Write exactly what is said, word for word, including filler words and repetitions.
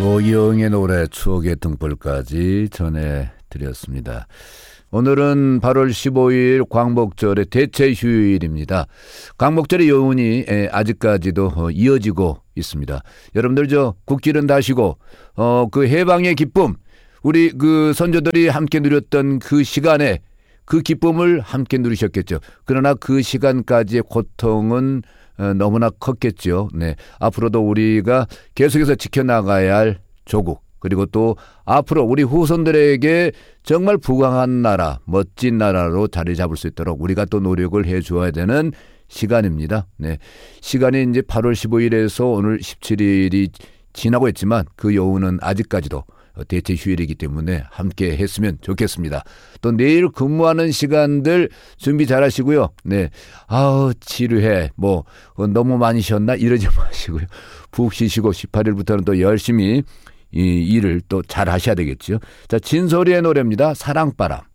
노기영의 노래 추억의 등불까지 전해드렸습니다. 오늘은 팔월 십오일 광복절의 대체 휴일입니다. 광복절의 여운이 아직까지도 이어지고 있습니다. 여러분들 저 국길은 다시고 어, 그 해방의 기쁨, 우리 그 선조들이 함께 누렸던 그 시간에 그 기쁨을 함께 누리셨겠죠. 그러나 그 시간까지의 고통은 너무나 컸겠죠. 네, 앞으로도 우리가 계속해서 지켜나가야 할 조국, 그리고 또 앞으로 우리 후손들에게 정말 부강한 나라, 멋진 나라로 자리 잡을 수 있도록 우리가 또 노력을 해줘야 되는 시간입니다. 네, 시간이 이제 팔월 십오일에서 오늘 십칠일이 지나고 있지만 그 여운은 아직까지도 대체 휴일이기 때문에 함께 했으면 좋겠습니다. 또 내일 근무하는 시간들 준비 잘 하시고요. 네. 아우, 지루해. 뭐, 너무 많이 쉬었나? 이러지 마시고요. 푹 쉬시고 십팔일부터는 또 열심히 이 일을 또 잘 하셔야 되겠죠. 자, 진솔이의 노래입니다. 사랑바람.